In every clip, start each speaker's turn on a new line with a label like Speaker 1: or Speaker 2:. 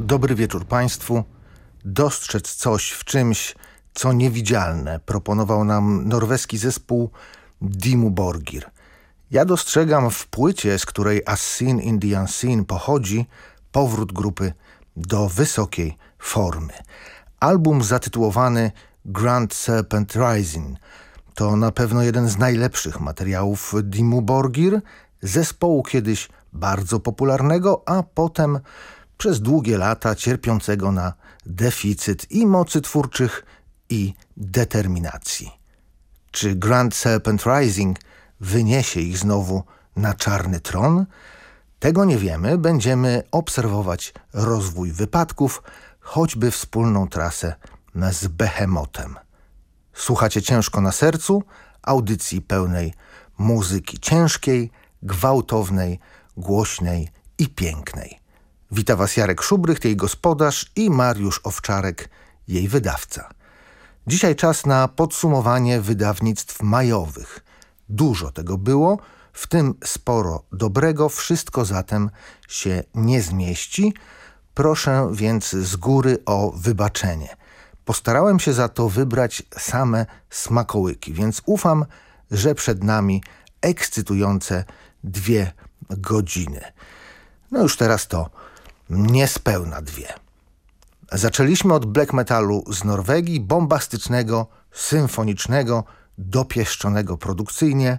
Speaker 1: Dobry wieczór Państwu. Dostrzec coś w czymś, co niewidzialne, proponował nam norweski zespół Dimmu Borgir. Ja dostrzegam w płycie, z której As Seen in the Unseen pochodzi, powrót grupy do wysokiej formy. Album zatytułowany Grand Serpent Rising to na pewno jeden z najlepszych materiałów Dimmu Borgir, zespołu kiedyś bardzo popularnego, a potem przez długie lata cierpiącego na deficyt i mocy twórczych, i determinacji. Czy Grand Serpent Rising wyniesie ich znowu na czarny tron? Tego nie wiemy. Będziemy obserwować rozwój wypadków, choćby wspólną trasę z Behemotem. Słuchacie Ciężko na sercu, audycji pełnej muzyki ciężkiej, gwałtownej, głośnej i pięknej. Wita Was Jarek Szubrych, jej gospodarz, i Mariusz Owczarek, jej wydawca. Dzisiaj czas na podsumowanie wydawnictw majowych. Dużo tego było, w tym sporo dobrego, wszystko zatem się nie zmieści. Proszę więc z góry o wybaczenie. Postarałem się za to wybrać same smakołyki, więc ufam, że przed nami ekscytujące 2 godziny. No już teraz to niespełna 2. Zaczęliśmy od black metalu z Norwegii, bombastycznego, symfonicznego, dopieszczonego produkcyjnie,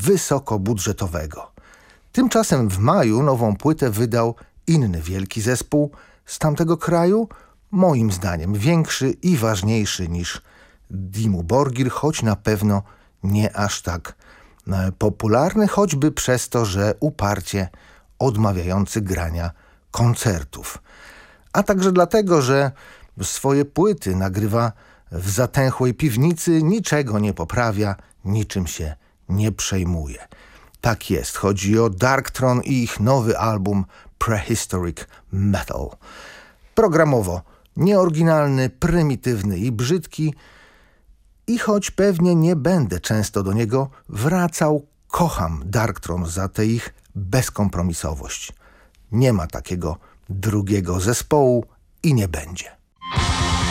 Speaker 1: wysokobudżetowego. Tymczasem w maju nową płytę wydał inny wielki zespół z tamtego kraju, moim zdaniem większy i ważniejszy niż Dimmu Borgir, choć na pewno nie aż tak popularny, choćby przez to, że uparcie odmawiający grania koncertów. A także dlatego, że swoje płyty nagrywa w zatęchłej piwnicy, niczego nie poprawia, niczym się nie przejmuje. Tak jest, chodzi o Darkthrone i ich nowy album Prehistoric Metal. Programowo nieoryginalny, prymitywny i brzydki, i choć pewnie nie będę często do niego wracał, kocham Darkthrone za tę ich bezkompromisowość. Nie ma takiego drugiego zespołu i nie będzie.